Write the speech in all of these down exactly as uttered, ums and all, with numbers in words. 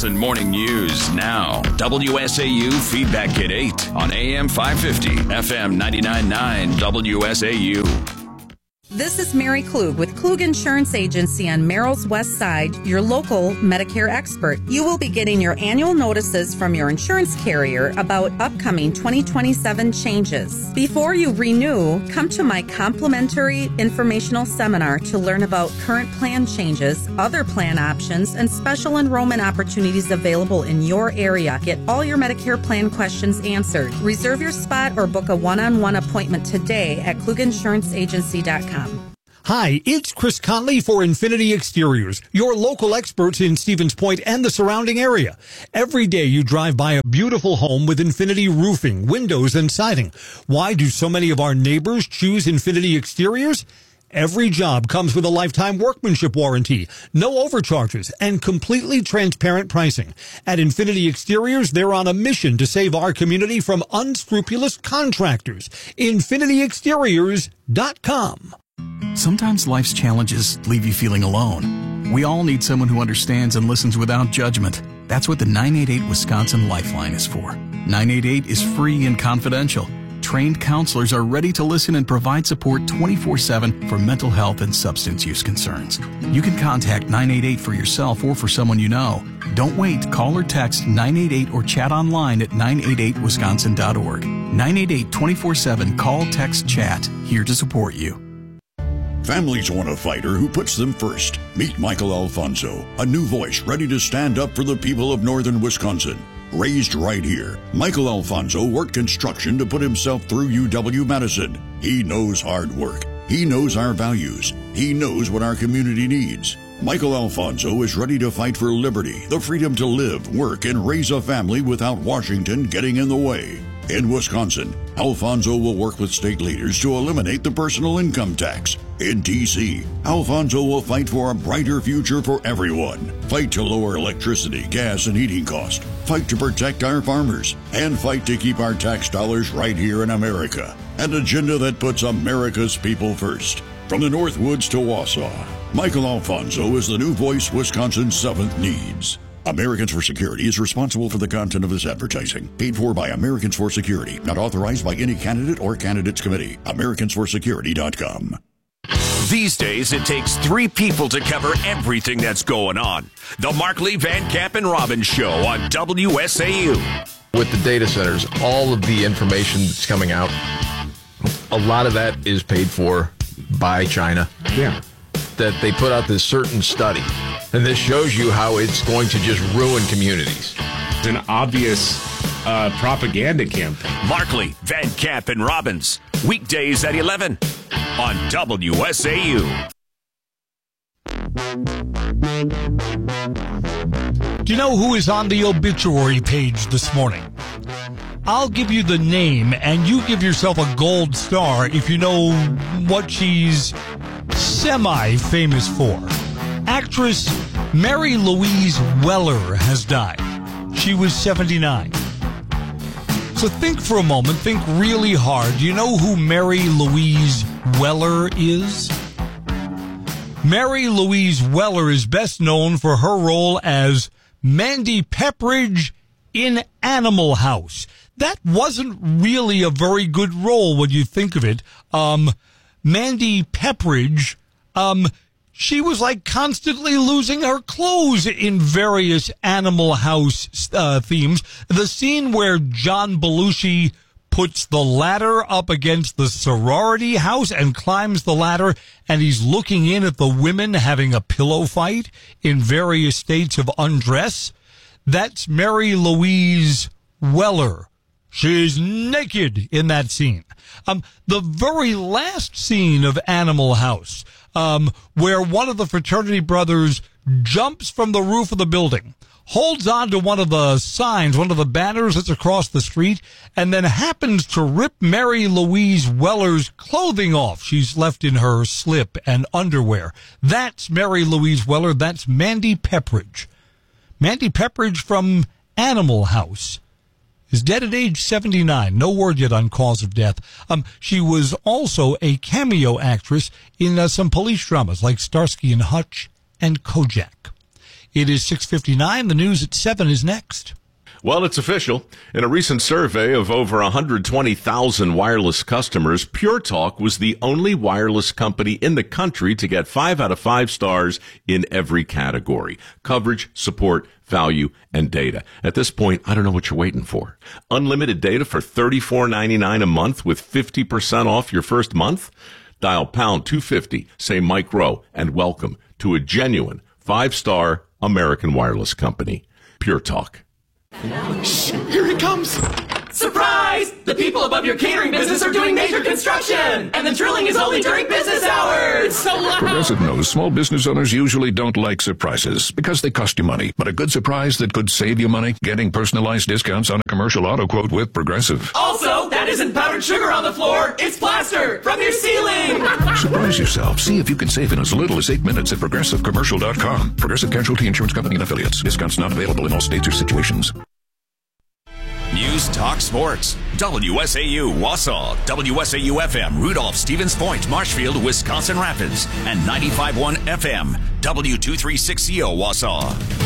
Wisconsin Morning News now. W S A U Feedback at eight on A M five fifty, F M ninety-nine point nine W S A U. This is Mary Klug with Klug Insurance Agency on Merrill's West Side, your local Medicare expert. You will be getting your annual notices from your insurance carrier about upcoming twenty twenty-seven changes. Before you renew, come to my complimentary informational seminar to learn about current plan changes, other plan options, and special enrollment opportunities available in your area. Get all your Medicare plan questions answered. Reserve your spot or book a one-on-one appointment today at klug insurance agency dot com. Hi, it's Chris Conley for Infinity Exteriors, your local experts in Stevens Point and the surrounding area. Every day you drive by a beautiful home with Infinity roofing, windows, and siding. Why do so many of our neighbors choose Infinity Exteriors? Every job comes with a lifetime workmanship warranty, no overcharges, and completely transparent pricing. At Infinity Exteriors, they're on a mission to save our community from unscrupulous contractors. infinity exteriors dot com. Sometimes life's challenges leave you feeling alone. We all need someone who understands and listens without judgment. That's what the nine eight eight Wisconsin Lifeline is for. nine eight eight is free and confidential. Trained counselors are ready to listen and provide support twenty-four seven for mental health and substance use concerns. You can contact nine eight eight for yourself or for someone you know. Don't wait. Call or text nine eight eight or chat online at nine eight eight wisconsin dot org. nine eight eight twenty-four seven Call, Text, Chat. Here to support you. Families want a fighter who puts them first. Meet Michael Alfonso, a new voice ready to stand up for the people of northern Wisconsin. Raised right here, Michael Alfonso worked construction to put himself through U W-Madison. He knows hard work. He knows our values. He knows what our community needs. Michael Alfonso is ready to fight for liberty, the freedom to live, work, and raise a family without Washington getting in the way. In Wisconsin, Alfonso will work with state leaders to eliminate the personal income tax. In D C, Alfonso will fight for a brighter future for everyone. Fight to lower electricity, gas, and heating costs. Fight to protect our farmers. And fight to keep our tax dollars right here in America. An agenda that puts America's people first. From the Northwoods to Wausau, Michael Alfonso is the new voice Wisconsin's seventh needs. Americans for Security is responsible for the content of this advertising. Paid for by Americans for Security. Not authorized by any candidate or candidates committee. Americans for Security dot com. These days, it takes three people to cover everything that's going on. The Markley, Van Camp, and Robbins Show on W S A U. With the data centers, all of the information that's coming out, a lot of that is paid for by China. Yeah. That they put out this certain study, and this shows you how it's going to just ruin communities. It's an obvious uh, propaganda campaign. Markley, Van Camp, and Robbins, weekdays at eleven on W S A U. Do you know who is on the obituary page this morning? I'll give you the name, and you give yourself a gold star if you know what she's semi-famous for. Actress Mary Louise Weller has died. She was seventy-nine. So think for a moment, think really hard. Do you know who Mary Louise Weller is? Mary Louise Weller is best known for her role as Mandy Pepperidge in Animal House. That wasn't really a very good role when you think of it. Um, Mandy Pepperidge, um, she was like constantly losing her clothes in various Animal House uh, themes. The scene where John Belushi puts the ladder up against the sorority house and climbs the ladder, and he's looking in at the women having a pillow fight in various states of undress. That's Mary Louise Weller. She's naked in that scene. Um, the very last scene of Animal House, um, where one of the fraternity brothers jumps from the roof of the building, holds on to one of the signs, one of the banners that's across the street, and then happens to rip Mary Louise Weller's clothing off. She's left in her slip and underwear. That's Mary Louise Weller. That's Mandy Pepperidge. Mandy Pepperidge from Animal House is dead at age seventy-nine. No word yet on cause of death. Um, she was also a cameo actress in uh, some police dramas like Starsky and Hutch and Kojak. It is six fifty-nine. The news at seven is next. Well, it's official. In a recent survey of over one hundred twenty thousand wireless customers, Pure Talk was the only wireless company in the country to get five out of five stars in every category: coverage, support, value, and data. At this point, I don't know what you're waiting for. Unlimited data for thirty-four ninety-nine a month with fifty percent off your first month? Dial pound two fifty, say Mike Rowe, and welcome to a genuine five-star American wireless company. Pure Talk. Shh, here he comes! Surprise! The people above your catering business are doing major construction! And the drilling is only during business hours! So loud! Progressive knows small business owners usually don't like surprises because they cost you money. But a good surprise that could save you money? Getting personalized discounts on a commercial auto quote with Progressive. Also, that isn't powdered sugar on the floor, it's plaster from your ceiling! Surprise yourself. See if you can save in as little as eight minutes at progressive commercial dot com. Progressive Casualty Insurance Company and Affiliates. Discounts not available in all states or situations. News Talk Sports. W S A U Wausau, W S A U F M Rudolph, Stevens Point, Marshfield, Wisconsin Rapids, and ninety-five point one F M W two thirty-six C O Wausau.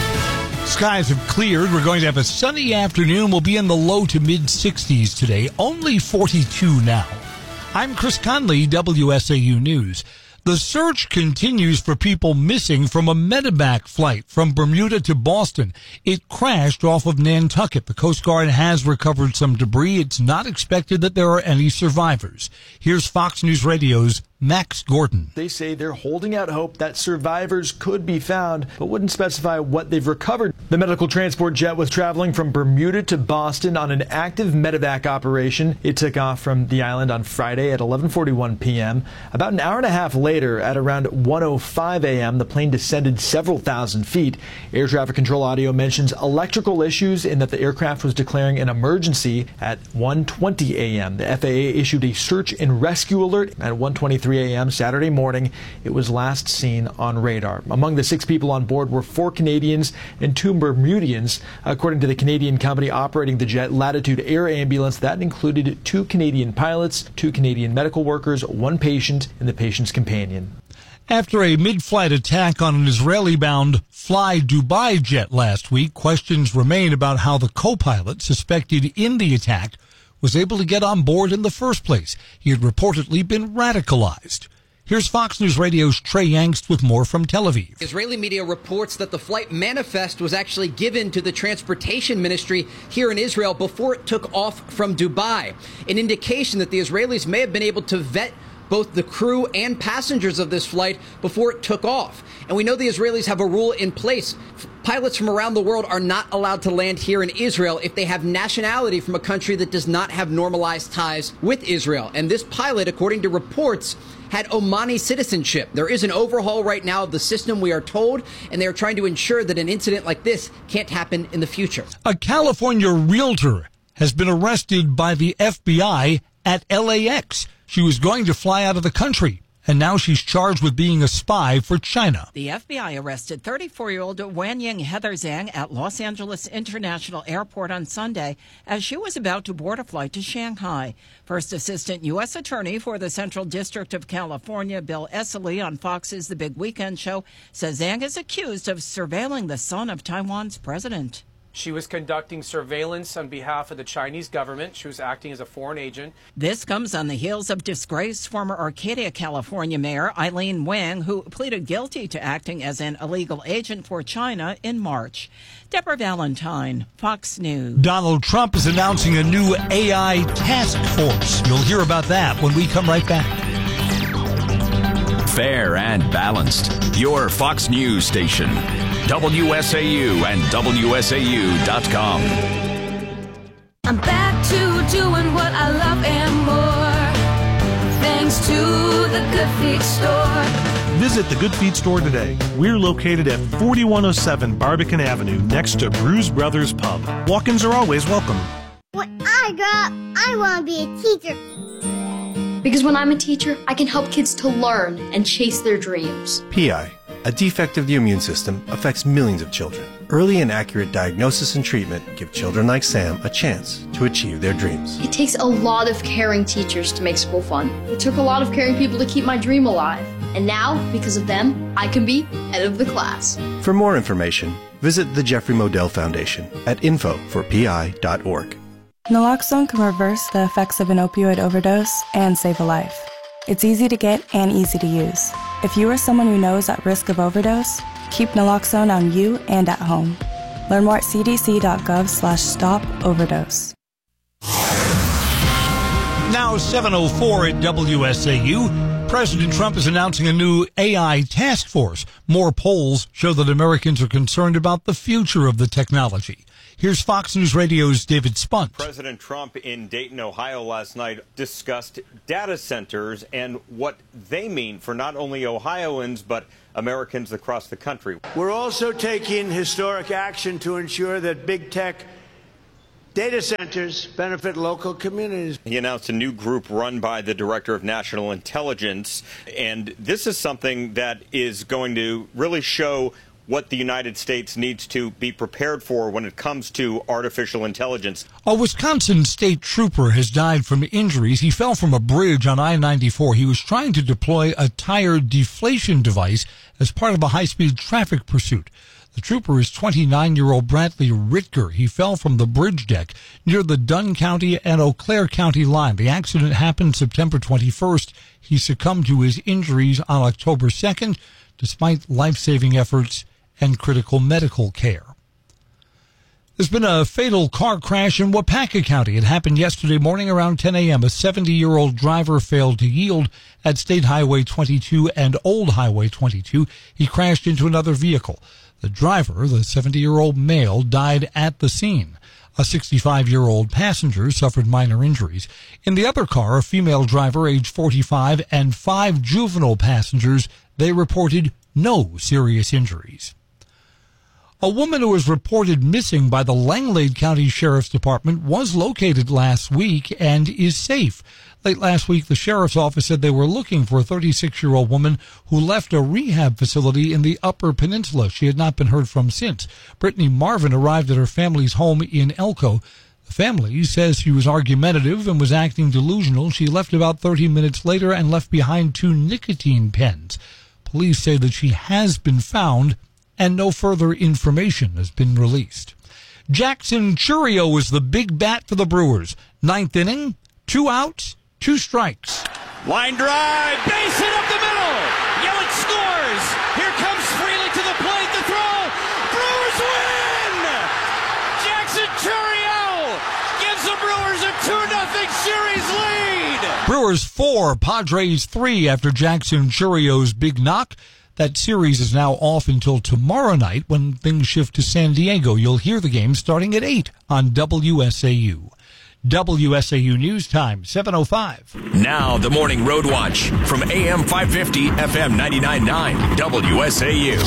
Skies have cleared. We're going to have a sunny afternoon. We'll be in the low to mid sixties today. Only forty-two now. I'm Chris Conley, W S A U News. The search continues for people missing from a medevac flight from Bermuda to Boston. It crashed off of Nantucket. The Coast Guard has recovered some debris. It's not expected that there are any survivors. Here's Fox News Radio's Max Gordon. They say they're holding out hope that survivors could be found, but wouldn't specify what they've recovered. The medical transport jet was traveling from Bermuda to Boston on an active medevac operation. It took off from the island on Friday at eleven forty-one p.m. About an hour and a half later, at around one oh five a.m., the plane descended several thousand feet. Air traffic control audio mentions electrical issues in that the aircraft was declaring an emergency at one twenty a.m. The F A A issued a search and rescue alert at one twenty-three a.m. Saturday morning. It was last seen on radar. Among the six people on board were four Canadians and two Bermudians. According to the Canadian company operating the jet, Latitude Air Ambulance, that included two Canadian pilots, two Canadian medical workers, one patient, and the patient's companion. After a mid-flight attack on an Israeli-bound Fly Dubai jet last week, questions remain about how the co-pilot suspected in the attack was able to get on board in the first place. He had reportedly been radicalized. Here's Fox News Radio's Trey Yangst with more from Tel Aviv. Israeli media reports that the flight manifest was actually given to the transportation ministry here in Israel before it took off from Dubai, an indication that the Israelis may have been able to vet both the crew and passengers of this flight before it took off. And we know the Israelis have a rule in place. Pilots from around the world are not allowed to land here in Israel if they have nationality from a country that does not have normalized ties with Israel. And this pilot, according to reports, had Omani citizenship. There is an overhaul right now of the system, we are told, and they are trying to ensure that an incident like this can't happen in the future. A California realtor has been arrested by the F B I at L A X. She was going to fly out of the country, and now she's charged with being a spy for China. The F B I arrested thirty-four-year-old Wanying Heather Zhang at Los Angeles International Airport on Sunday as she was about to board a flight to Shanghai. First Assistant U S Attorney for the Central District of California, Bill Esseley, on Fox's The Big Weekend Show, says Zhang is accused of surveilling the son of Taiwan's president. She was conducting surveillance on behalf of the Chinese government. She was acting as a foreign agent. This comes on the heels of disgraced former Arcadia, California Mayor Eileen Wang, who pleaded guilty to acting as an illegal agent for China in March. Deborah Valentine, Fox News. Donald Trump is announcing a new A I task force. You'll hear about that when we come right back. Fair and balanced. Your Fox News station. W S A U and W S A U dot com. I'm back to doing what I love and more, thanks to the Good Feet Store. Visit the Good Feet Store today. We're located at forty-one oh seven Barbican Avenue, next to Bruise Brothers Pub. Walk-ins are always welcome. When I grow up, I want to be a teacher. Because when I'm a teacher, I can help kids to learn and chase their dreams. P I, a defect of the immune system, affects millions of children. Early and accurate diagnosis and treatment give children like Sam a chance to achieve their dreams. It takes a lot of caring teachers to make school fun. It took a lot of caring people to keep my dream alive. And now, because of them, I can be head of the class. For more information, visit the Jeffrey Modell Foundation at info for p i dot org. Naloxone can reverse the effects of an opioid overdose and save a life. It's easy to get and easy to use. If you or someone you know is at risk of overdose, keep naloxone on you and at home. Learn more at c d c dot gov slash stop overdose. Now seven oh four at W S A U. President Trump is announcing a new A I task force. More polls show that Americans are concerned about the future of the technology. Here's Fox News Radio's David Spunt. President Trump in Dayton, Ohio last night discussed data centers and what they mean for not only Ohioans, but Americans across the country. We're also taking historic action to ensure that big tech data centers benefit local communities. He announced a new group run by the Director of National Intelligence, and this is something that is going to really show what the United States needs to be prepared for when it comes to artificial intelligence. A Wisconsin state trooper has died from injuries. He fell from a bridge on I ninety-four. He was trying to deploy a tire deflation device as part of a high-speed traffic pursuit. The trooper is twenty-nine-year-old Bradley Ritger. He fell from the bridge deck near the Dunn County and Eau Claire County line. The accident happened September twenty-first. He succumbed to his injuries on October second, despite life-saving efforts and critical medical care. There's been a fatal car crash in Wapaka County. It happened yesterday morning around ten a.m. A seventy-year-old driver failed to yield at State Highway twenty-two and Old Highway twenty-two. He crashed into another vehicle. The driver, the seventy-year-old male, died at the scene. A sixty-five-year-old passenger suffered minor injuries. In the other car, a female driver, age forty-five, and five juvenile passengers, they reported no serious injuries. A woman who was reported missing by the Langlade County Sheriff's Department was located last week and is safe. Late last week, the sheriff's office said they were looking for a thirty-six-year-old woman who left a rehab facility in the Upper Peninsula. She had not been heard from since. Brittany Marvin arrived at her family's home in Elko. The family says she was argumentative and was acting delusional. She left about thirty minutes later and left behind two nicotine pens. Police say that she has been found and no further information has been released. Jackson Chourio is the big bat for the Brewers. Ninth inning, two outs, two strikes. Line drive, base hit up the middle. Yelich scores. Here comes Freely to the plate. The throw. Brewers win. Jackson Chourio gives the Brewers a two nothing series lead. Brewers four, Padres three after Jackson Chourio's big knock. That series is now off until tomorrow night when things shift to San Diego. You'll hear the game starting at eight on W S A U. W S A U News Time, seven oh five. Now the Morning Road Watch from A M five fifty, F M ninety-nine point nine, W S A U.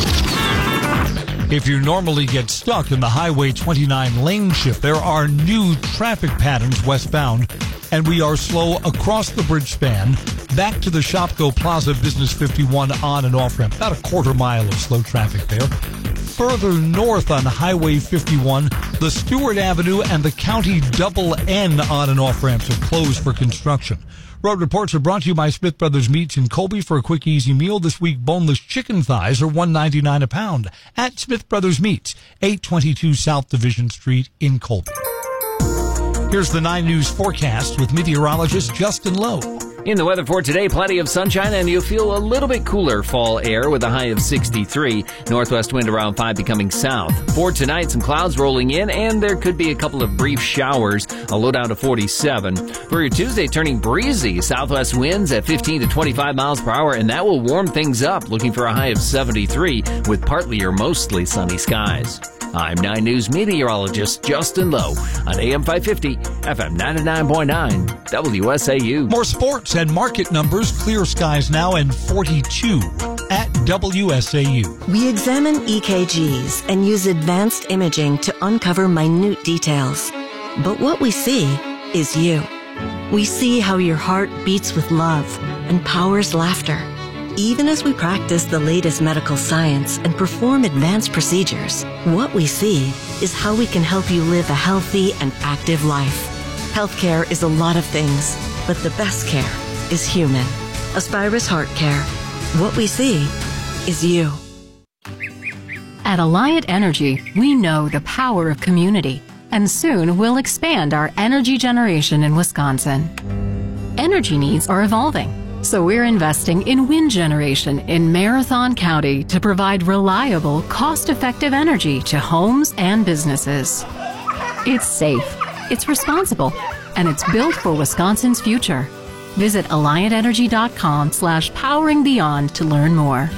If you normally get stuck in the Highway twenty-nine lane shift, there are new traffic patterns westbound, and we are slow across the bridge span back to the Shopko Plaza Business fifty-one on and off ramp. About a quarter mile of slow traffic there. Further north on Highway fifty-one, the Stewart Avenue and the County Double N on and off ramps are closed for construction. Road reports are brought to you by Smith Brothers Meats in Colby. For a quick, easy meal this week, boneless chicken thighs are one ninety-nine a pound at Smith Brothers Meats, eight twenty-two South Division Street in Colby. Here's the nine News forecast with meteorologist Justin Lowe. In the weather for today, plenty of sunshine, and you'll feel a little bit cooler fall air with a high of sixty-three. Northwest wind around five becoming south. For tonight, some clouds rolling in, and there could be a couple of brief showers, a low down to forty-seven. For your Tuesday, turning breezy. Southwest winds at fifteen to twenty-five miles per hour, and that will warm things up, looking for a high of seventy-three with partly or mostly sunny skies. I'm nine News meteorologist Justin Lowe on A M five fifty, F M ninety-nine point nine, W S A U. More sports and market numbers. Clear skies now and forty-two at W S A U. We examine E K Gs and use advanced imaging to uncover minute details. But what we see is you. We see how your heart beats with love and powers laughter. Even as we practice the latest medical science and perform advanced procedures, what we see is how we can help you live a healthy and active life. Healthcare is a lot of things, but the best care is human. Aspirus Heart Care. What we see is you. At Alliant Energy, we know the power of community, and soon we'll expand our energy generation in Wisconsin. Energy needs are evolving, so we're investing in wind generation in Marathon County to provide reliable, cost-effective energy to homes and businesses. It's safe, it's responsible, and it's built for Wisconsin's future. Visit alliant energy dot com slash powering beyond to learn more.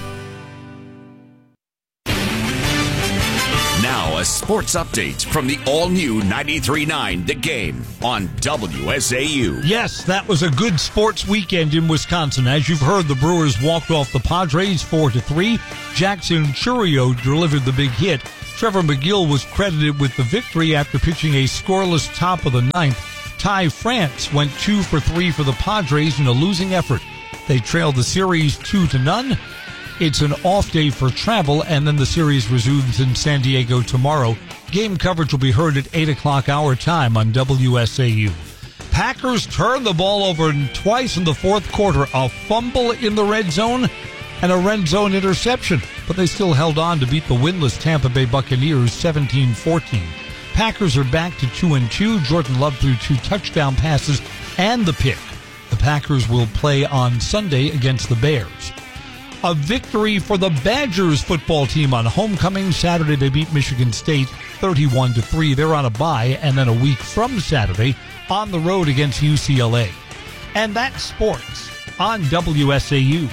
Now a sports update from the all-new ninety-three point nine The Game on W S A U. Yes, that was a good sports weekend in Wisconsin. As you've heard, the Brewers walked off the Padres four to three. Jackson Chourio delivered the big hit. Trevor McGill was credited with the victory after pitching a scoreless top of the ninth. Ty France went two for three for the Padres in a losing effort. They trailed the series two to none. It's an off day for travel, and then the series resumes in San Diego tomorrow. Game coverage will be heard at eight o'clock our time on W S A U. Packers turned the ball over twice in the fourth quarter. A fumble in the red zone and a red zone interception, but they still held on to beat the winless Tampa Bay Buccaneers seventeen fourteen. Packers are back to two and two. Jordan Love threw two touchdown passes and the pick. The Packers will play on Sunday against the Bears. A victory for the Badgers football team on homecoming. Saturday they beat Michigan State thirty-one to three. They're on a bye, and then a week from Saturday on the road against U C L A. And that's sports on W S A U.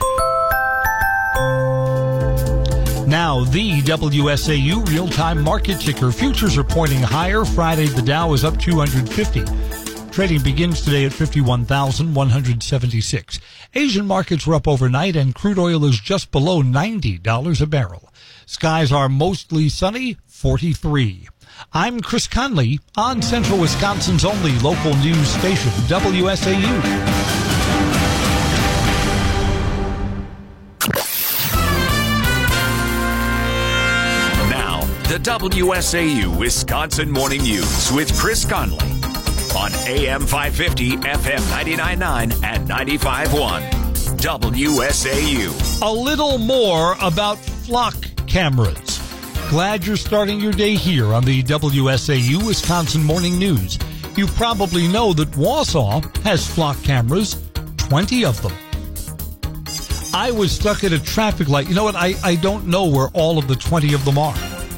Now, the W S A U real-time market ticker. Futures are pointing higher. Friday, the Dow is up two hundred fifty. Trading begins today at fifty-one thousand one hundred seventy-six. Asian markets were up overnight, and crude oil is just below ninety dollars a barrel. Skies are mostly sunny, forty-three. I'm Chris Conley on Central Wisconsin's only local news station, W S A U. The W S A U Wisconsin Morning News with Chris Conley on A M five fifty, F M ninety-nine point nine and ninety-five point one. W S A U. A little more about flock cameras. Glad you're starting your day here on the W S A U Wisconsin Morning News. You probably know that Wausau has flock cameras, twenty of them. I was stuck at a traffic light. You know what? I, I don't know where all of the twenty of them are.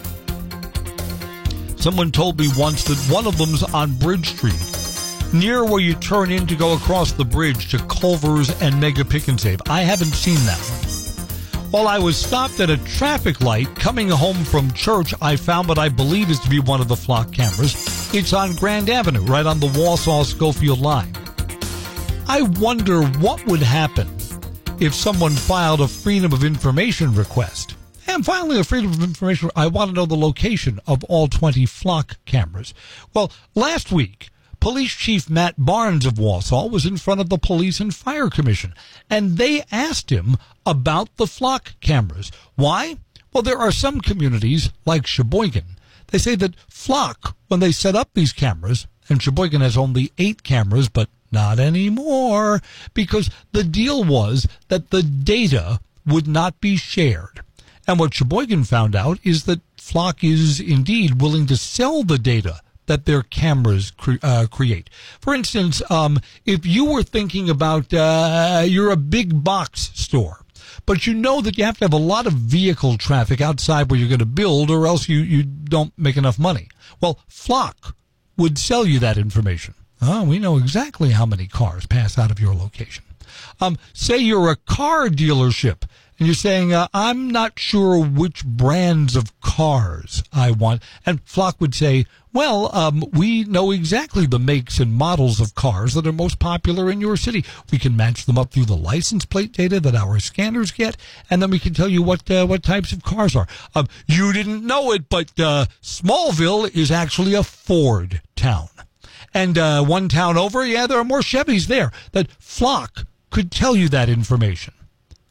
Someone told me once that one of them's on Bridge Street, near where you turn in to go across the bridge to Culver's and Mega Pick and Save. I haven't seen that one. While I was stopped at a traffic light coming home from church, I found what I believe is to be one of the flock cameras. It's on Grand Avenue, right on the Wausau-Schofield line. I wonder what would happen if someone filed a Freedom of Information request. And finally, a Freedom of Information, I want to know the location of all twenty flock cameras. Well, last week, Police Chief Matt Barnes of Wausau was in front of the Police and Fire Commission, and they asked him about the flock cameras. Why? Well, there are some communities, like Sheboygan, they say that flock, when they set up these cameras, and Sheboygan has only eight cameras, but not anymore, because the deal was that the data would not be shared. And what Sheboygan found out is that Flock is indeed willing to sell the data that their cameras cre- uh, create. For instance, um, if you were thinking about, uh, you're a big box store, but you know that you have to have a lot of vehicle traffic outside where you're going to build, or else you, you don't make enough money. Well, Flock would sell you that information. Oh, we know exactly how many cars pass out of your location. Um, say you're a car dealership, and you're saying, uh, I'm not sure which brands of cars I want. And Flock would say, well, um, we know exactly the makes and models of cars that are most popular in your city. We can match them up through the license plate data that our scanners get, and then we can tell you what uh, what types of cars are. Um, you didn't know it, but uh, Smallville is actually a Ford town. And uh, one town over, yeah, there are more Chevys there. That Flock could tell you that information.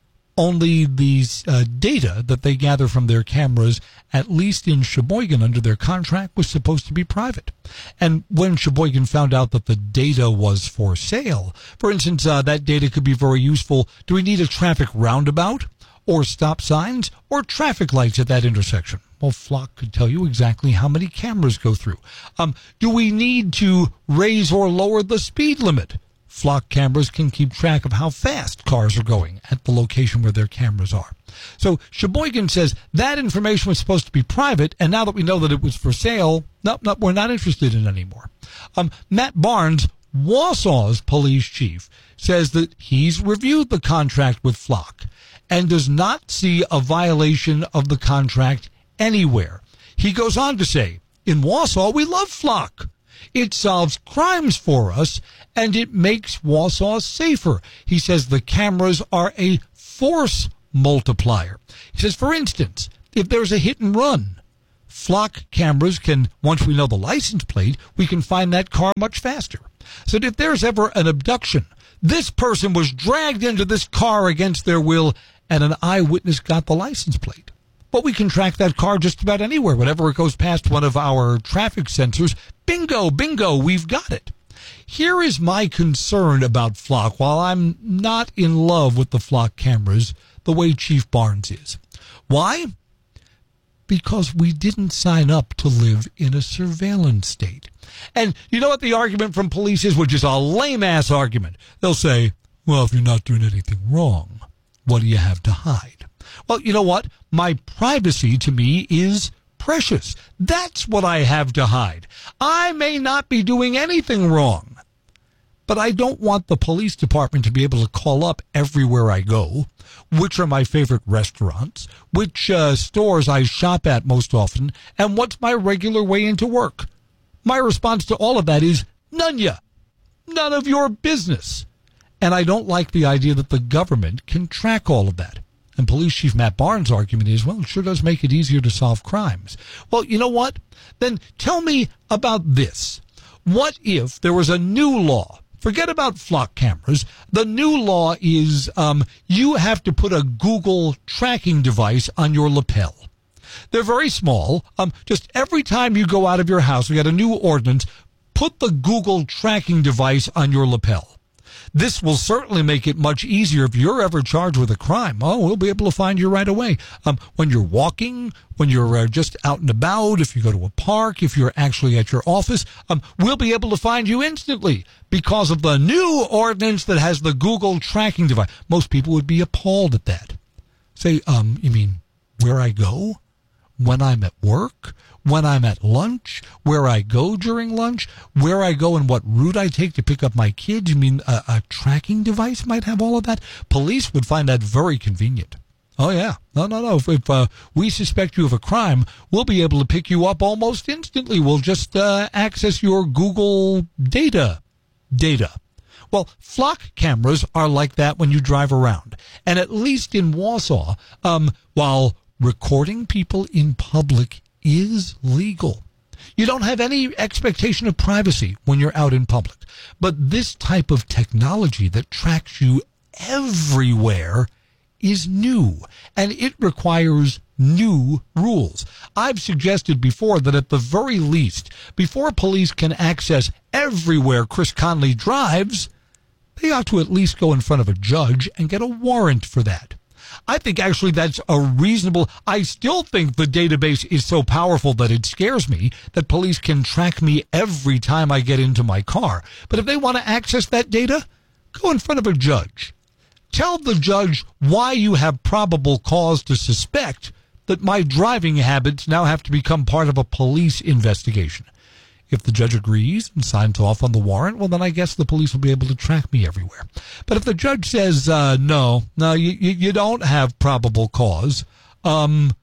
only the uh, data that they gather from their cameras, at least in Sheboygan under their contract, was supposed to be private. And when Sheboygan found out that the data was for sale, for instance, uh, that data could be very useful. Do we need a traffic roundabout, or stop signs, or traffic lights at that intersection? Well, Flock could tell you exactly how many cameras go through. Um, do we need to raise or lower the speed limit? Flock cameras can keep track of how fast cars are going at the location where their cameras are. So Sheboygan says that information was supposed to be private, and now that we know that it was for sale, nope, nope, we're not interested in it anymore. Um, Matt Barnes, Wausau's police chief, says that he's reviewed the contract with Flock and does not see a violation of the contract anywhere. He goes on to say, in Wausau, we love Flock. It solves crimes for us, and it makes Wausau safer. He says the cameras are a force multiplier. He says, for instance, if there's a hit and run, Flock cameras can, once we know the license plate, we can find that car much faster. So that if there's ever an abduction, this person was dragged into this car against their will, and an eyewitness got the license plate. But we can track that car just about anywhere. Whenever it goes past one of our traffic sensors, bingo, bingo, we've got it. Here is my concern about Flock. While I'm not in love with the Flock cameras the way Chief Barnes is. Why? Because we didn't sign up to live in a surveillance state. And you know what the argument from police is, which is a lame-ass argument? They'll say, well, if you're not doing anything wrong, what do you have to hide? Well, you know what? My privacy to me is precious. That's what I have to hide. I may not be doing anything wrong, but I don't want the police department to be able to call up everywhere I go, which are my favorite restaurants, which uh, stores I shop at most often, and what's my regular way into work. My response to all of that is none ya. None of your business. And I don't like the idea that the government can track all of that. And Police Chief Matt Barnes' argument is, well, it sure does make it easier to solve crimes. Well, you know what? Then tell me about this. What if there was a new law? Forget about Flock cameras. The new law is um, you have to put a Google tracking device on your lapel. They're very small. Um, just every time you go out of your house, we got a new ordinance, put the Google tracking device on your lapel. This will certainly make it much easier if you're ever charged with a crime. Oh, we'll be able to find you right away. Um, when you're walking, when you're uh, just out and about, if you go to a park, if you're actually at your office, um, we'll be able to find you instantly because of the new ordinance that has the Google tracking device. Most people would be appalled at that. Say, um, you mean where I go? When I'm at work? When I'm at lunch, where I go during lunch, where I go and what route I take to pick up my kids. You mean a, a tracking device might have all of that? Police would find that very convenient. Oh, yeah. No, no, no. If, if uh, we suspect you of a crime, we'll be able to pick you up almost instantly. We'll just uh, access your Google data. Data. Well, Flock cameras are like that when you drive around. And at least in Wausau, um, while recording people in public is legal, you don't have any expectation of privacy when you're out in public. But this type of technology that tracks you everywhere is new, and it requires new rules. I've suggested before that at the very least, before police can access everywhere Chris Conley drives, they ought to at least go in front of a judge and get a warrant for that. I think actually that's a reasonable, I still think the database is so powerful that it scares me that police can track me every time I get into my car. But if they want to access that data, go in front of a judge. Tell the judge why you have probable cause to suspect that my driving habits now have to become part of a police investigation. If the judge agrees and signs off on the warrant, well, then I guess the police will be able to track me everywhere. But if the judge says, uh, no, no, you, you don't have probable cause, um,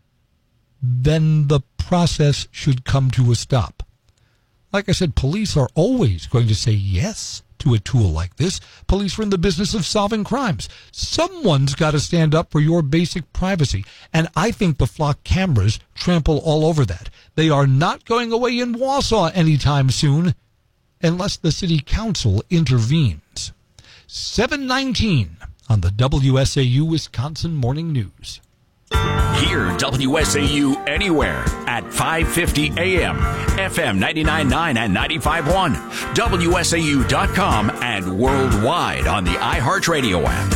then the process should come to a stop. Like I said, police are always going to say yes to a tool like this. Police are in the business of solving crimes. Someone's got to stand up for your basic privacy. And I think the Flock cameras trample all over that. They are not going away in Wausau anytime soon unless the city council intervenes. seven nineteen on the W S A U Wisconsin Morning News. Hear W S A U anywhere at five fifty A M, F M ninety-nine point nine and ninety-five point one, W S A U dot com, and worldwide on the iHeartRadio app.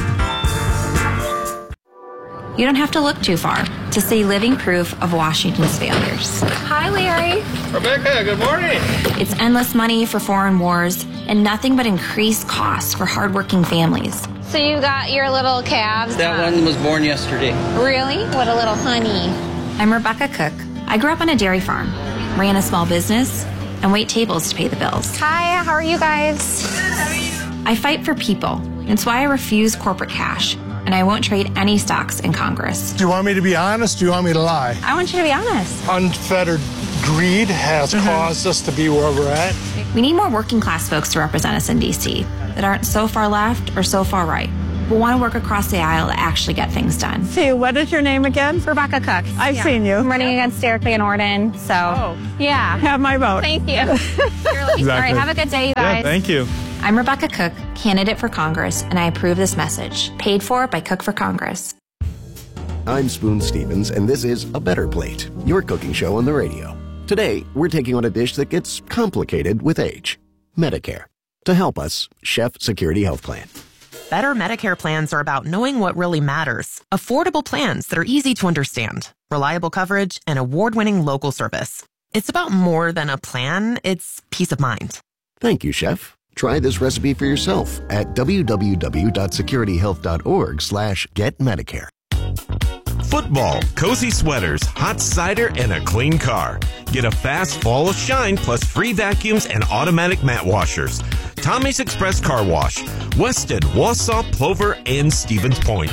You don't have to look too far to see living proof of Washington's failures. Hi, Larry. Rebecca, good morning. It's endless money for foreign wars and nothing but increased costs for hardworking families. So you got your little calves? That one was born yesterday. Really? What a little honey. I'm Rebecca Cook. I grew up on a dairy farm, ran a small business, and wait tables to pay the bills. Hi, how are you guys? I fight for people. It's why I refuse corporate cash, and I won't trade any stocks in Congress. Do you want me to be honest? Do you want me to lie? I want you to be honest. Unfettered greed has mm-hmm. caused us to be where we're at. We need more working class folks to represent us in D C that aren't so far left or so far right, but want to work across the aisle to actually get things done. See, what is your name again? Rebecca Cook. I've yeah. seen you. I'm running against Derek Van Orden, so oh. yeah. Have my vote. Thank you. Exactly. All right, have a good day, you guys. Yeah, thank you. I'm Rebecca Cook, candidate for Congress, and I approve this message. Paid for by Cook for Congress. I'm Spoon Stevens, and this is A Better Plate, your cooking show on the radio. Today, we're taking on a dish that gets complicated with age. Medicare. To help us, Chef Security Health Plan. Better Medicare plans are about knowing what really matters. Affordable plans that are easy to understand, reliable coverage, and award-winning local service. It's about more than a plan, it's peace of mind. Thank you, Chef. Try this recipe for yourself at www.securityhealth.org slash get Medicare. Football, cozy sweaters, hot cider, and a clean car. Get a fast fall of shine plus free vacuums and automatic mat washers. Tommy's Express Car Wash, Weston, Wausau, Plover, and Stevens Point.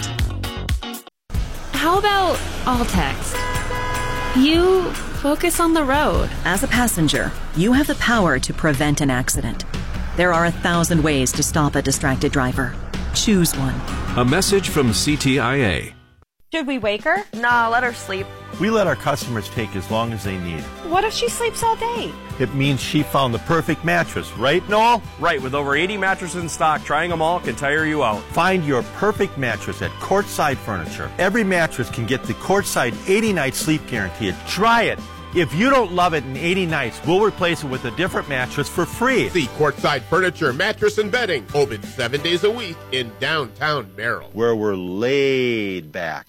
How about all text? You focus on the road. As a passenger, you have the power to prevent an accident. There are a thousand ways to stop a distracted driver. Choose one. A message from C T I A. Should we wake her? Nah, let her sleep. We let our customers take as long as they need. What if she sleeps all day? It means she found the perfect mattress, right, Noel? Right, with over eighty mattresses in stock, trying them all can tire you out. Find your perfect mattress at Courtside Furniture. Every mattress can get the Courtside eighty night sleep guarantee. Try it. If you don't love it in eighty nights, we'll replace it with a different mattress for free. See Courtside Furniture, Mattress and Bedding, open seven days a week in downtown Merrill, where we're laid back.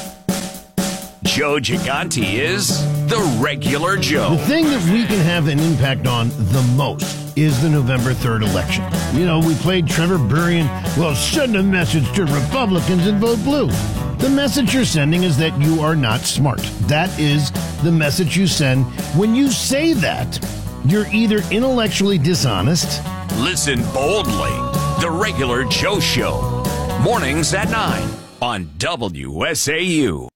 Joe Gigante is the regular Joe. The thing that we can have an impact on the most is the November third election. You know, we played Trevor Burrian, well, send a message to Republicans and vote blue. The message you're sending is that you are not smart. That is the message you send. When you say that, you're either intellectually dishonest. Listen boldly. The Regular Joe Show. Mornings at nine on W S A U.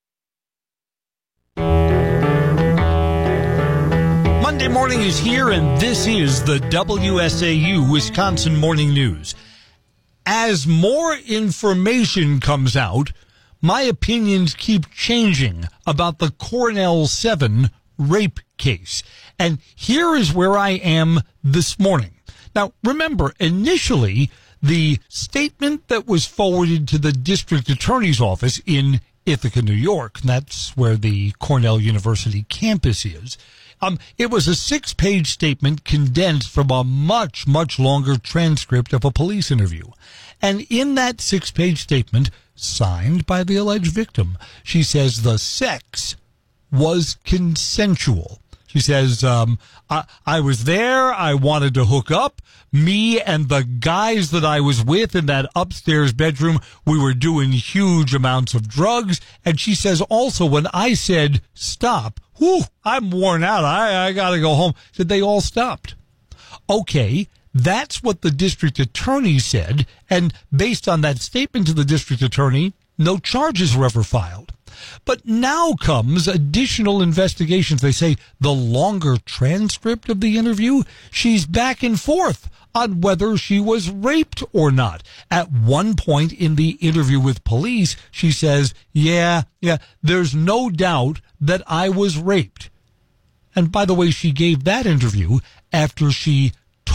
Monday morning is here, and this is the W S A U Wisconsin Morning News. As more information comes out, my opinions keep changing about the Cornell seven rape case. And here is where I am this morning. Now, remember, initially, the statement that was forwarded to the district attorney's office in Ithaca, New York, and that's where the Cornell University campus is, Um, it was a six-page statement condensed from a much, much longer transcript of a police interview. And in that six-page statement, signed by the alleged victim, she says the sex was consensual. She says, um, I, I was there, I wanted to hook up. Me and the guys that I was with in that upstairs bedroom, we were doing huge amounts of drugs. And she says also, when I said stop, whew, I'm worn out, I, I gotta go home, said they all stopped. Okay, that's what the district attorney said, and based on that statement to the district attorney, no charges were ever filed. But now comes additional investigations. They say the longer transcript of the interview, she's back and forth on whether she was raped or not. At one point in the interview with police, she says, yeah, yeah, there's no doubt that I was raped. And by the way, she gave that interview after she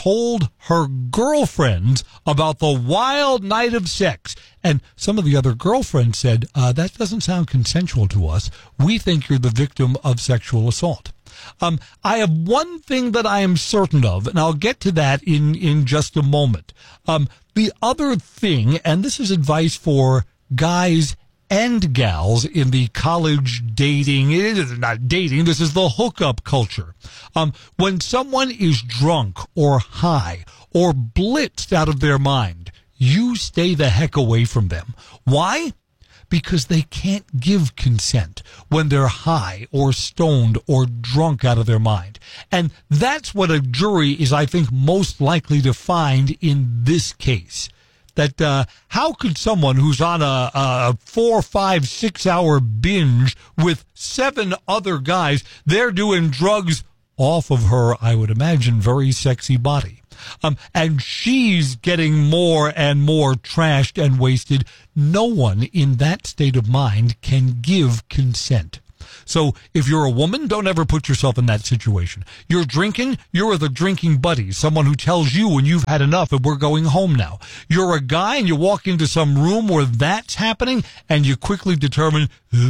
told her girlfriends about the wild night of sex. And some of the other girlfriends said, uh, that doesn't sound consensual to us. We think you're the victim of sexual assault. Um, I have one thing that I am certain of, and I'll get to that in, in just a moment. Um, the other thing, and this is advice for guys and gals in the college dating, it is not dating, this is the hookup culture. Um, when someone is drunk or high or blitzed out of their mind, you stay the heck away from them. Why? Because they can't give consent when they're high or stoned or drunk out of their mind. And that's what a jury is, I think, most likely to find in this case. That uh, how could someone who's on a, a four, five, six hour binge with seven other guys, they're doing drugs off of her, I would imagine, very sexy body. Um, and she's getting more and more trashed and wasted. No one in that state of mind can give consent. So if you're a woman, don't ever put yourself in that situation. You're drinking, you're with a drinking buddy, someone who tells you when you've had enough and we're going home now. You're a guy and you walk into some room where that's happening and you quickly determine,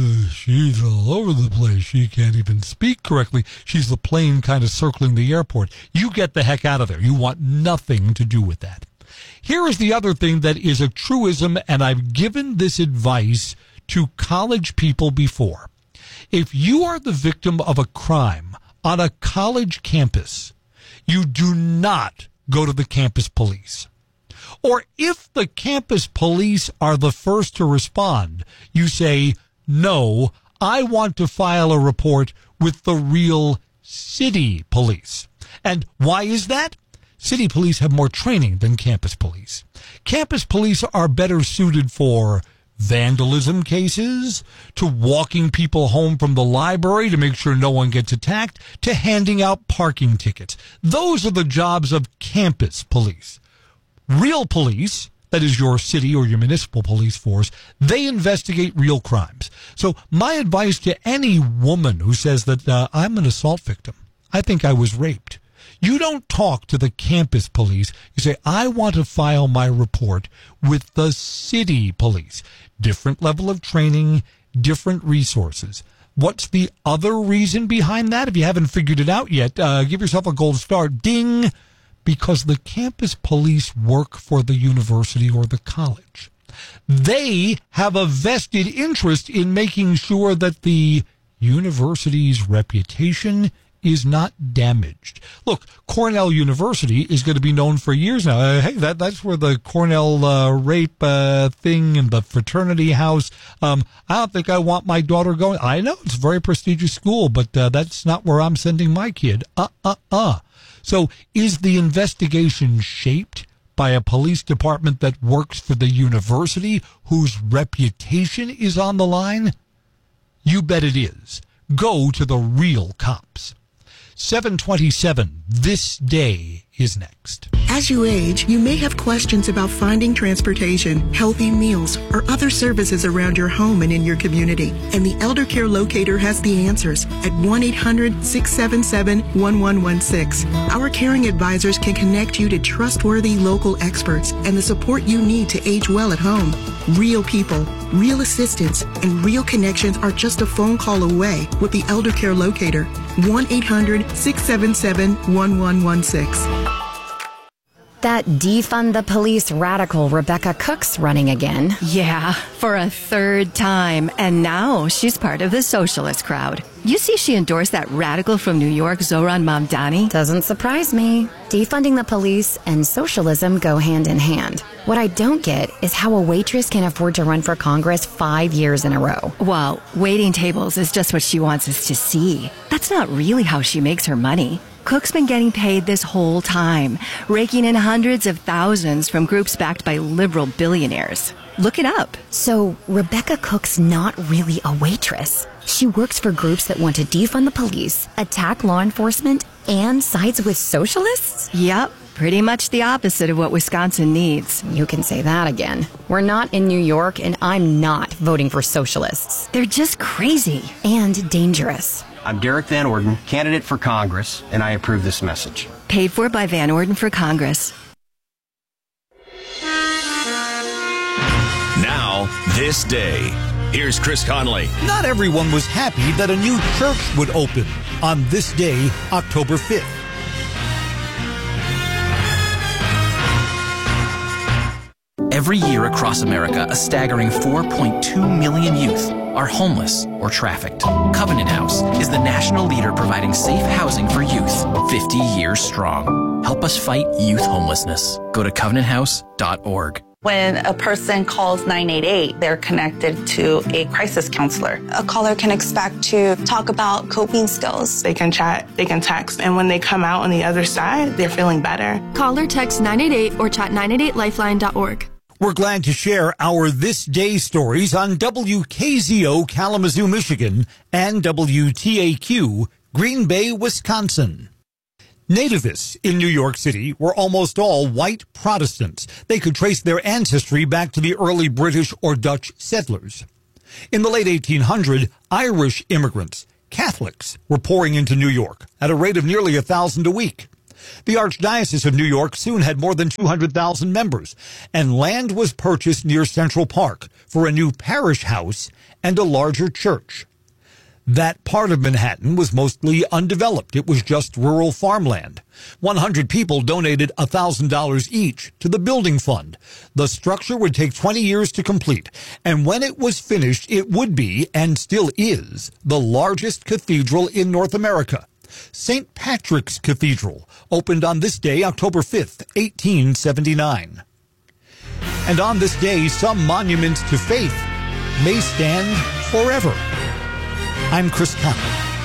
she's all over the place. She can't even speak correctly. She's the plane kind of circling the airport. You get the heck out of there. You want nothing to do with that. Here is the other thing that is a truism, and I've given this advice to college people before. If you are the victim of a crime on a college campus, you do not go to the campus police. Or if the campus police are the first to respond, you say, no, I want to file a report with the real city police. And why is that? City police have more training than campus police. Campus police are better suited for vandalism cases, to walking people home from the library to make sure no one gets attacked, to handing out parking tickets. Those are the jobs of campus police. Real police, that is your city or your municipal police force, they investigate real crimes. So my advice to any woman who says that uh, I'm an assault victim, I think I was raped, you don't talk to the campus police. You say, I want to file my report with the city police. Different level of training, different resources. What's the other reason behind that? If you haven't figured it out yet, uh, give yourself a gold star. Ding! Because the campus police work for the university or the college. They have a vested interest in making sure that the university's reputation is not damaged. Look, Cornell University is going to be known for years now. Uh, hey, that that's where the Cornell uh, rape uh, thing and the fraternity house. Um, I don't think I want my daughter going. I know it's a very prestigious school, but uh, that's not where I'm sending my kid. Uh, uh, uh. So is the investigation shaped by a police department that works for the university whose reputation is on the line? You bet it is. Go to the real cops. seven twenty-seven, this day is next. As you age, you may have questions about finding transportation, healthy meals, or other services around your home and in your community. And the Elder Care Locator has the answers at one eight hundred, six seven seven, one one one six. Our caring advisors can connect you to trustworthy local experts and the support you need to age well at home. Real people, real assistance, and real connections are just a phone call away with the Elder Care Locator. one eight hundred, six seven seven, one one one six. That defund the police radical Rebecca Cook's running again. Yeah, for a third time. And now she's part of the socialist crowd. You see she endorsed that radical from New York, Zohran Mamdani? Doesn't surprise me. Defunding the police and socialism go hand in hand. What I don't get is how a waitress can afford to run for Congress five years in a row. Well, waiting tables is just what she wants us to see. That's not really how she makes her money. Cook's been getting paid this whole time, raking in hundreds of thousands from groups backed by liberal billionaires. Look it up. So Rebecca Cook's not really a waitress. She works for groups that want to defund the police, attack law enforcement, and sides with socialists? Yep. Pretty much the opposite of what Wisconsin needs. You can say that again. We're not in New York, and I'm not voting for socialists. They're just crazy. And dangerous. I'm Derek Van Orden, candidate for Congress, and I approve this message. Paid for by Van Orden for Congress. Now, this day. Here's Chris Conley. Not everyone was happy that a new church would open on this day, October fifth. Every year across America, a staggering four point two million youth are homeless or trafficked. Covenant House is the national leader providing safe housing for youth, fifty years strong. Help us fight youth homelessness. Go to covenant house dot org. When a person calls nine eight eight, they're connected to a crisis counselor. A caller can expect to talk about coping skills. They can chat, they can text, and when they come out on the other side, they're feeling better. Call or text nine eight eight or chat nine eight eight lifeline dot org. We're glad to share our This Day stories on W K Z O Kalamazoo, Michigan, and W T A Q Green Bay, Wisconsin. Nativists in New York City were almost all white Protestants. They could trace their ancestry back to the early British or Dutch settlers. In the late eighteen hundreds, Irish immigrants, Catholics, were pouring into New York at a rate of nearly a thousand a week. The Archdiocese of New York soon had more than two hundred thousand members, and land was purchased near Central Park for a new parish house and a larger church. That part of Manhattan was mostly undeveloped. It was just rural farmland. one hundred people donated one thousand dollars each to the building fund. The structure would take twenty years to complete, and when it was finished, it would be, and still is, the largest cathedral in North America. Saint Patrick's Cathedral opened on this day, October fifth, eighteen seventy-nine. And on this day, some monuments to faith may stand forever. I'm Chris Conley.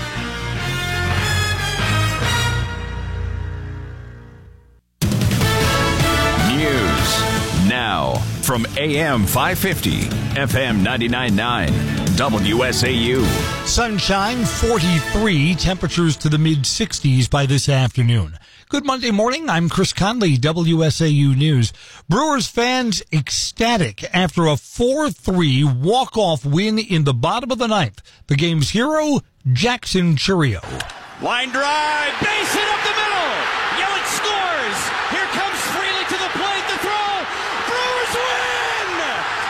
News now from A M five fifty, F M ninety-nine point nine. W S A U. Sunshine, forty-three, temperatures to the mid-sixties by this afternoon. Good Monday morning, I'm Chris Conley, W S A U News. Brewers fans ecstatic after a four three walk-off win in the bottom of the ninth. The game's hero, Jackson Chourio. Line drive, base hit up the middle. Yelich scores. Here comes Freely to the plate, the throw. Brewers win!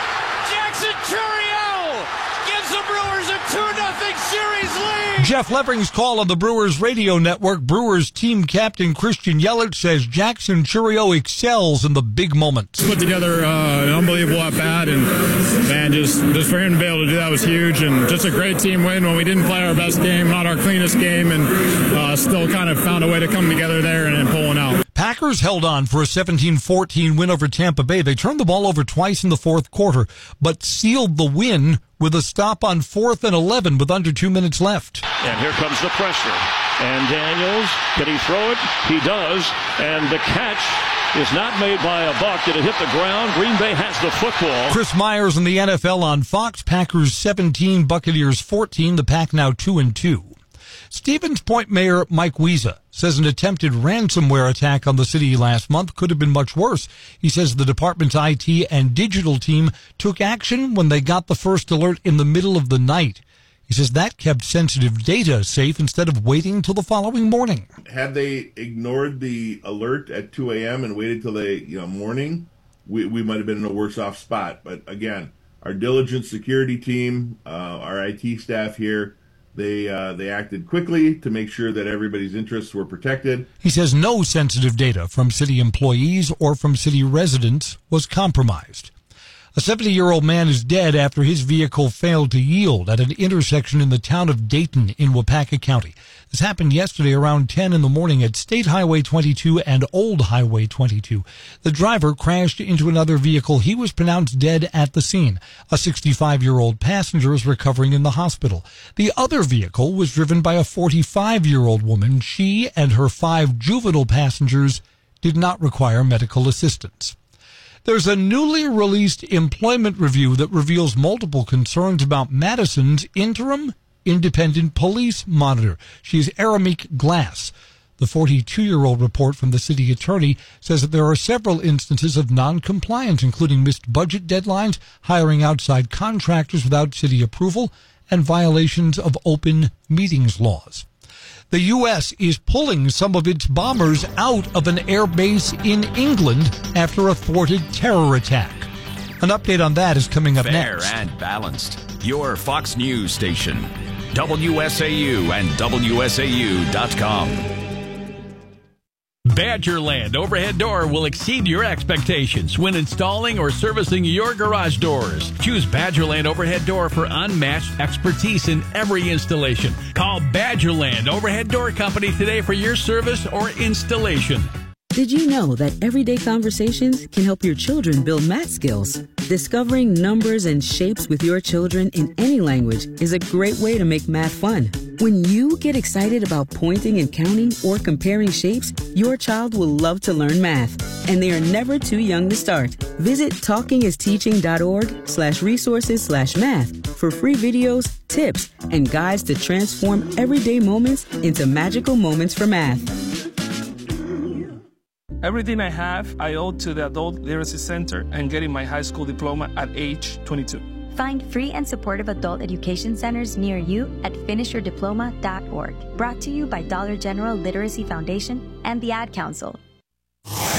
Jackson Chourio gives the Brewers a two nothing series lead. Jeff Levering's call on the Brewers radio network. Brewers team captain Christian Yelich says Jackson Chourio excels in the big moments. Put together uh, an unbelievable at-bat, and man, just, just for him to be able to do that was huge, and just a great team win when we didn't play our best game, not our cleanest game, and uh, still kind of found a way to come together there and, and pull one out. Packers held on for a seventeen fourteen win over Tampa Bay. They turned the ball over twice in the fourth quarter, but sealed the win with a stop on fourth and eleven with under two minutes left. And here comes the pressure. And Daniels, can he throw it? He does. And the catch is not made by a Buck. Did it hit the ground? Green Bay has the football. Chris Myers in the N F L on Fox. Packers seventeen, Buccaneers fourteen. The Pack now two and two. Stevens Point Mayor Mike Wiesa says an attempted ransomware attack on the city last month could have been much worse. He says the department's I T and digital team took action when they got the first alert in the middle of the night. He says that kept sensitive data safe instead of waiting till the following morning. Had they ignored the alert at two a.m. and waited till the you know, morning, we, we might have been in a worse off spot. But again, our diligent security team, uh, our I T staff here, They uh, they acted quickly to make sure that everybody's interests were protected. He says no sensitive data from city employees or from city residents was compromised. A seventy-year-old man is dead after his vehicle failed to yield at an intersection in the town of Dayton in Wapaka County. This happened yesterday around ten in the morning at State Highway twenty-two and Old Highway twenty-two. The driver crashed into another vehicle. He was pronounced dead at the scene. A sixty-five-year-old passenger is recovering in the hospital. The other vehicle was driven by a forty-five-year-old woman. She and her five juvenile passengers did not require medical assistance. There's a newly released employment review that reveals multiple concerns about Madison's interim independent police monitor. She's Aramik Glass. The forty-two-year-old report from the city attorney says that there are several instances of non-compliance, including missed budget deadlines, hiring outside contractors without city approval, and violations of open meetings laws. The U S is pulling some of its bombers out of an air base in England after a thwarted terror attack. An update on that is coming up Fair next. Fair and balanced. Your Fox News station. W S A U and W S A U dot com. Badgerland Overhead Door will exceed your expectations when installing or servicing your garage doors. Choose Badgerland Overhead Door for unmatched expertise in every installation. Call Badgerland Overhead Door Company today for your service or installation. Did you know that everyday conversations can help your children build math skills? Discovering numbers and shapes with your children in any language is a great way to make math fun. When you get excited about pointing and counting or comparing shapes, your child will love to learn math, and they are never too young to start. Visit talkingisteaching.org slash resources slash math for free videos, tips, and guides to transform everyday moments into magical moments for math. Everything I have, I owe to the Adult Literacy Center and getting my high school diploma at age twenty-two. Find free and supportive adult education centers near you at finish your diploma dot org. Brought to you by Dollar General Literacy Foundation and the Ad Council.